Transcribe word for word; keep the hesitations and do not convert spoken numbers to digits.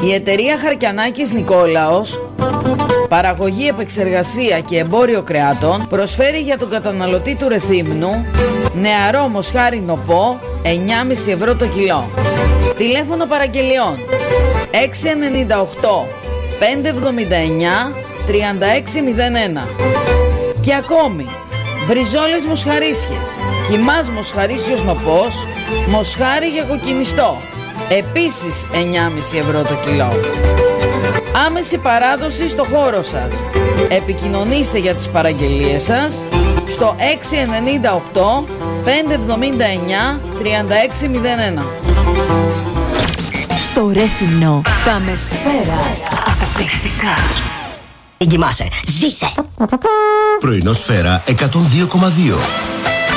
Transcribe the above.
Η εταιρεία Χαρκιανάκης Νικόλαος, παραγωγή, επεξεργασία και εμπόριο κρεάτων, προσφέρει για τον καταναλωτή του Ρεθύμνου νεαρό μοσχάρι νοπό εννιά κόμμα πέντε ευρώ το κιλό. Τηλέφωνο παραγγελιών έξι εννιά οκτώ πέντε εβδομήντα εννιά τριάντα έξι μηδέν ένα. Και ακόμη μπριζόλες μοσχαρίσιες, κιμάς μοσχαρίσιος νοπός, μοσχάρι για κοκκινιστό, επίσης εννιά κόμμα πέντε ευρώ το κιλό. Άμεση παράδοση στο χώρο σας. Επικοινωνήστε για τις παραγγελίες σας στο έξι εννιά οκτώ πέντε εβδομήντα εννιά τριάντα έξι μηδέν ένα. Στο Ρέθυμνο πάμε σφαίρα αποκλειστικά. Εγκυμάσαι, ζήσε! Πρωινό Σφαίρα εκατόν δύο κόμμα δύο.